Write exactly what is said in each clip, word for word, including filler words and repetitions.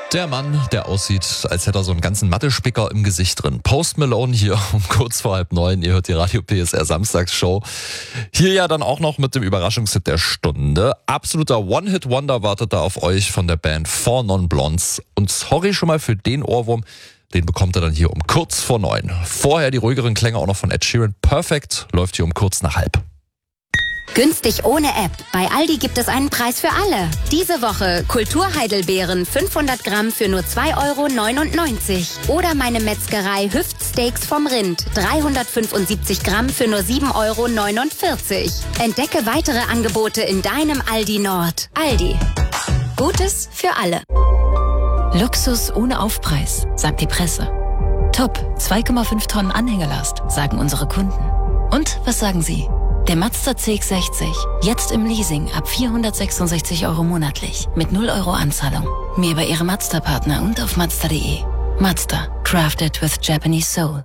Der Mann, der aussieht, als hätte er so einen ganzen Mathe-Spicker im Gesicht drin. Post Malone hier um kurz vor halb neun. Ihr hört die Radio P S R Samstagsshow. Hier ja dann auch noch mit dem Überraschungshit der Stunde. Absoluter One-Hit-Wonder wartet da auf euch von der Band Four Non Blondes. Und sorry schon mal für den Ohrwurm. Den bekommt er dann hier um kurz vor neun. Vorher die ruhigeren Klänge auch noch von Ed Sheeran. Perfect läuft hier um kurz nach halb. Günstig ohne App. Bei Aldi gibt es einen Preis für alle. Diese Woche Kulturheidelbeeren fünfhundert Gramm für nur zwei Euro neunundneunzig. Oder meine Metzgerei Hüftsteaks vom Rind dreihundertfünfundsiebzig Gramm für nur sieben Euro neunundvierzig. Entdecke weitere Angebote in deinem Aldi Nord. Aldi. Gutes für alle. Luxus ohne Aufpreis, sagt die Presse. Top, zwei Komma fünf Tonnen Anhängerlast, sagen unsere Kunden. Und was sagen Sie? Der Mazda C X sechzig, jetzt im Leasing ab vierhundertsechsundsechzig Euro monatlich, mit null Euro Anzahlung. Mehr bei Ihrem Mazda-Partner und auf Mazda punkt de. Mazda, crafted with Japanese soul.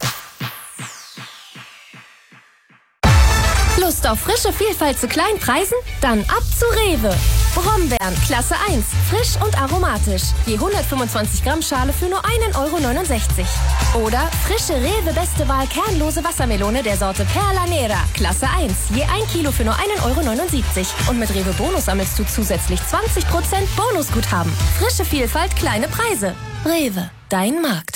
Lust auf frische Vielfalt zu kleinen Preisen? Dann ab zu Rewe. Brombeeren, Klasse eins, frisch und aromatisch. Je hundertfünfundzwanzig Gramm Schale für nur einen Euro neunundsechzig. Oder frische Rewe Beste Wahl kernlose Wassermelone der Sorte Perla Nera, Klasse eins. Je ein Kilo für nur einen Euro neunundsiebzig. Und mit Rewe Bonus sammelst du zusätzlich zwanzig Prozent Bonusguthaben. Frische Vielfalt, kleine Preise. Rewe, dein Markt.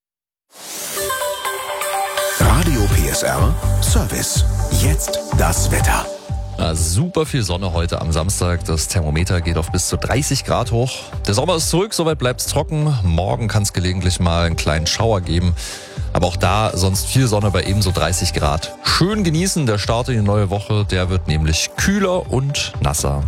Radio P S R Service. Jetzt das Wetter. Na, super viel Sonne heute am Samstag. Das Thermometer geht auf bis zu dreißig Grad hoch. Der Sommer ist zurück, soweit bleibt es trocken. Morgen kann es gelegentlich mal einen kleinen Schauer geben. Aber auch da sonst viel Sonne bei ebenso dreißig Grad. Schön genießen, der Start in die neue Woche, der wird nämlich kühler und nasser.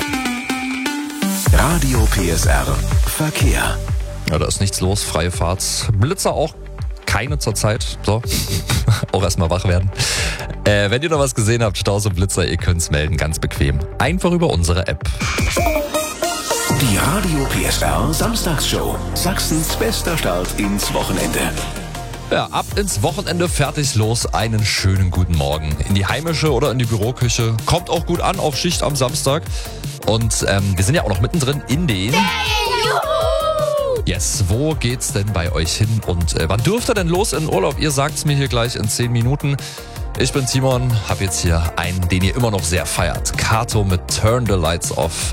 Radio P S R Verkehr. Ja, da ist nichts los, freie Fahrt. Blitzer auch keine zur Zeit. So, auch erstmal wach werden. Äh, wenn ihr noch was gesehen habt, Staus und Blitzer, ihr könnt's melden, ganz bequem. Einfach über unsere App. Die Radio P S R Samstagsshow. Sachsens bester Start ins Wochenende. Ja, ab ins Wochenende, fertig, los. Einen schönen guten Morgen. In die heimische oder in die Büroküche. Kommt auch gut an auf Schicht am Samstag. Und ähm, wir sind ja auch noch mittendrin in den... Yes, wo geht's denn bei euch hin und äh, wann dürft ihr denn los in den Urlaub? Ihr sagt's mir hier gleich in zehn Minuten. Ich bin Timon, hab jetzt hier einen, den ihr immer noch sehr feiert. Kato mit Turn the Lights Off.